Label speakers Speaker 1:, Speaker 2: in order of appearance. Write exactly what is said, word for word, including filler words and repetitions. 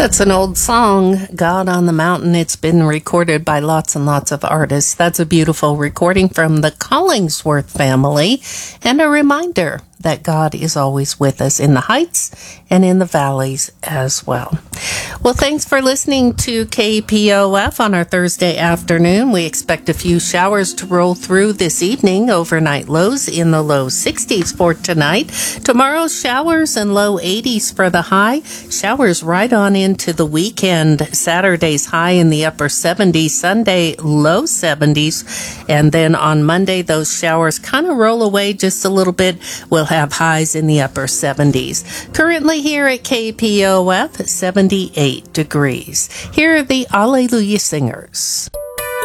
Speaker 1: That's an old song, God on the Mountain. It's been recorded by lots and lots of artists. That's a beautiful recording from the Collingsworth family, and a reminder that God is always with us in the heights and in the valleys as well. Well, thanks for listening to K P O F on our Thursday afternoon. We expect a few showers to roll through this evening. Overnight lows in the low sixties for tonight. Tomorrow, showers and low eighties for the high. Showers right on into the weekend. Saturday's high in the upper seventies. Sunday, low seventies. And then on Monday, those showers kind of roll away just a little bit. We'll have highs in the upper seventies. Currently here at K P O F, seventy-eight degrees. Here are the Alleluia Singers.